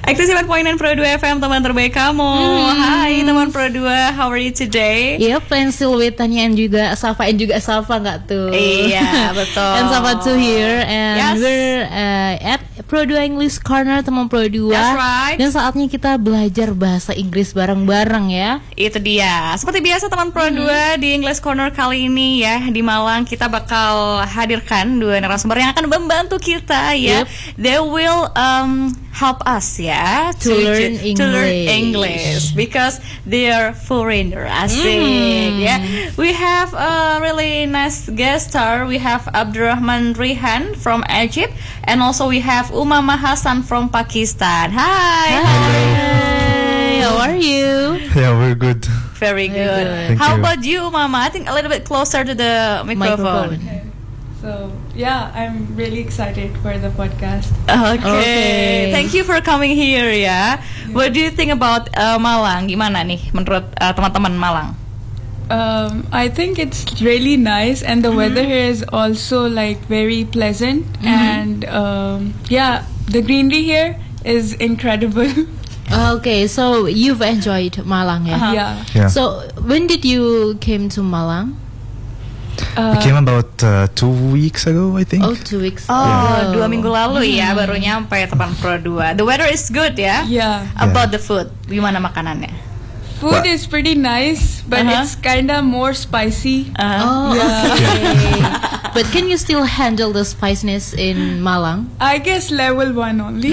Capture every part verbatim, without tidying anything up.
Aktif sembilan koma enam Pro dua F M, teman terbaik kamu. Hmm. Hai teman Pro dua, how are you today? Yep, and still with Tanya and juga Safa, and juga Safa nggak tuh? Iya, betul. And Safa too here, and yes. we're uh, at Pro dua English Corner, teman Pro dua. That's right. Dan saatnya kita belajar bahasa Inggris bareng-bareng ya. Itu dia. Seperti biasa teman Pro dua hmm. di English Corner kali ini ya, di Malang kita bakal hadirkan dua narasumber yang akan membantu kita ya. Yep. They will um, help us ya to, to learn English. To learn English because they are foreigner. Asik mm. ya. We have a really nice guest star. We have Abdurrahman Rihan from Egypt, and also we have Umama Hassan from Pakistan. Hi. Hi. Hi. How are you? Yeah, we're good. Very good. Thank How you. about you, Umama? I think a little bit closer to the microphone. microphone. Okay. So yeah, I'm really excited for the podcast. Okay. Okay. Thank you for coming here ya. Yeah. What do you think about uh, Malang? Gimana nih menurut uh, teman-teman Malang? Um, I think it's really nice, and the mm-hmm. weather here is also like very pleasant, mm-hmm. and um, yeah, the greenery here is incredible. Okay, so you've enjoyed Malang ya? Uh-huh. Yeah. Yeah. So when did you came to Malang? We came about uh, two weeks ago, I think. Oh, two weeks Oh, ago. dua minggu lalu ya, Hmm. baru nyampe teman Pro dua. The weather is good ya? Yeah. About the food, gimana makanannya? Food What? is pretty nice, but Uh-huh. it's kinda more spicy. Uh-huh. Oh, Yeah. okay. But can you still handle the spiciness in Malang? I guess level one only.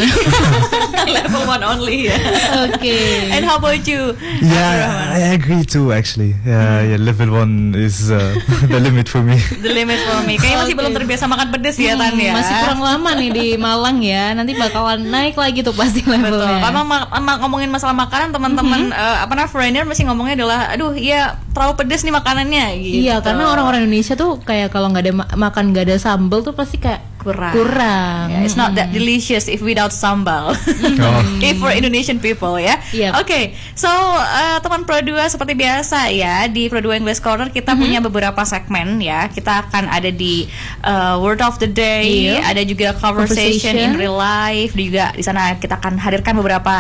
Level one only ya. Okay. And how about you? Yeah, I agree too. Actually, yeah, yeah. Level one is uh, the limit for me. The limit for me. Kayaknya masih Okay. belum terbiasa makan pedes ya, Tan ya. Masih kurang lama nih di Malang ya. Nanti bakalan naik lagi tuh pasti Betul. levelnya. Karena ma- ma- ngomongin masalah makanan, teman-teman Mm-hmm. uh, apa namanya foreigner masih ngomongnya adalah, aduh, iya terlalu pedes nih makanannya. Gitu. Iya, karena orang-orang Indonesia tuh kayak kalau nggak ada ma- makan nggak ada sambal tuh pasti kayak kurang. kurang. Yeah, it's not that delicious if without sambal. Oh. If for Indonesian people ya. Yep. Oke, okay, so uh, teman Pro dua seperti biasa ya, di Pro dua English Corner kita Mm-hmm. punya beberapa segmen ya. Kita akan ada di uh, Word of the Day, Iya. ada juga conversation, Conversation. in real life, juga di sana kita akan hadirkan beberapa